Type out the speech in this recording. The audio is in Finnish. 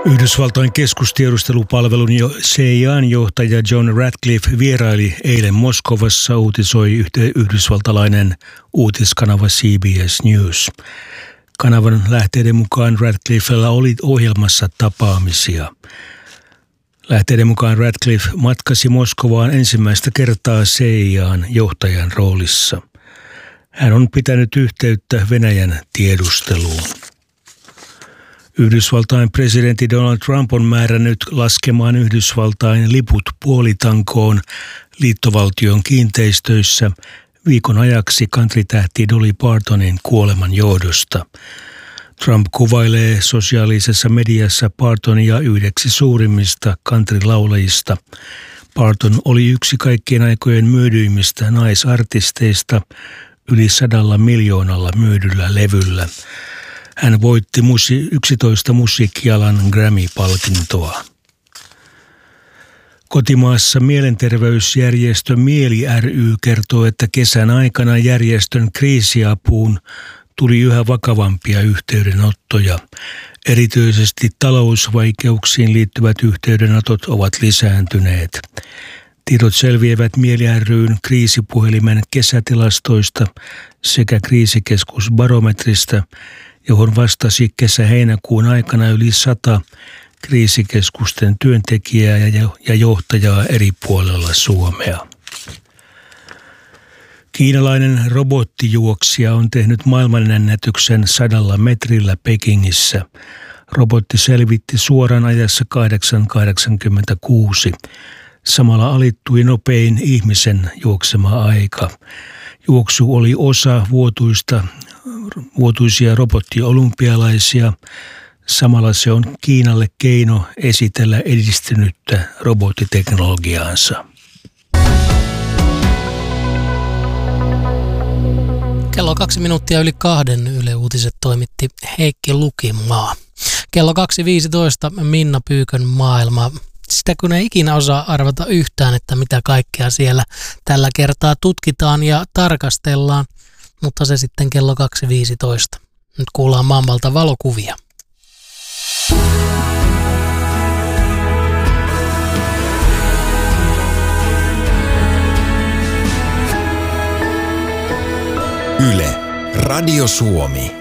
Yhdysvaltain keskustiedustelupalvelun CIA:n johtaja John Ratcliffe vieraili eilen Moskovassa, uutisoi yhdysvaltalainen uutiskanava CBS News. Kanavan lähteiden mukaan Ratcliffella oli ohjelmassa tapaamisia. Lähteiden mukaan Ratcliffe matkasi Moskovaan ensimmäistä kertaa CIA:n johtajan roolissa. Hän on pitänyt yhteyttä Venäjän tiedusteluun. Yhdysvaltain presidentti Donald Trump on määrännyt laskemaan Yhdysvaltain liput puolitankoon liittovaltion kiinteistöissä viikon ajaksi countrytähti Dolly Partonin kuoleman johdosta. Trump kuvailee sosiaalisessa mediassa Partonia yhdeksi suurimmista countrylaulajista. Parton oli yksi kaikkien aikojen myydyimmistä naisartisteista yli 100 miljoonalla myydyllä levyllä. Hän voitti 11 musiikkialan Grammy-palkintoa. Kotimaassa mielenterveysjärjestö Mieli ry kertoo, että kesän aikana järjestön kriisiapuun tuli yhä vakavampia yhteydenottoja. Erityisesti talousvaikeuksiin liittyvät yhteydenotot ovat lisääntyneet. Tiedot selviävät Mieli ry:n kriisipuhelimen kesätilastoista sekä kriisikeskusbarometrista, johon vastasi kesä-heinäkuun aikana yli 100 kriisikeskusten työntekijää ja johtajaa eri puolella Suomea. Kiinalainen robottijuoksija on tehnyt maailmanennätyksen 100 metrillä Pekingissä. Robotti selvitti suoran ajassa 8.86. Samalla alittui nopein ihmisen juoksema aika. Juoksu oli osa vuotuisia robottiolympialaisia. Samalla se on Kiinalle keino esitellä edistynyttä robottiteknologiaansa. Kello 2 minuuttia yli 2 Yle Uutiset toimitti Heikki Lukimaa. Kello 2.15 Minna Pyykön maailma. Sitä kun ei ikinä osaa arvata yhtään, että mitä kaikkea siellä tällä kertaa tutkitaan ja tarkastellaan, mutta se sitten kello 2.15. Nyt kuullaan maailmalta valokuvia. Yle, Radio Suomi.